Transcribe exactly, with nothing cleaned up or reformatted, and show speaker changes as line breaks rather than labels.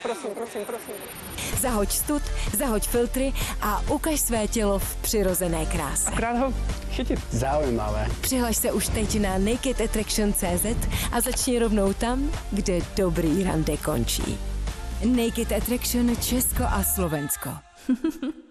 Prosím, prosím, prosím.
Zahoď stud, zahoď filtry a ukaž své tělo v přirozené kráse.
Akorát ho chytit.
Zaujímavé.
Přihlaš se už teď na naked attraction tečka cé zet a začni rovnou tam, kde dobrý rande končí. Naked Attraction Česko a Slovensko.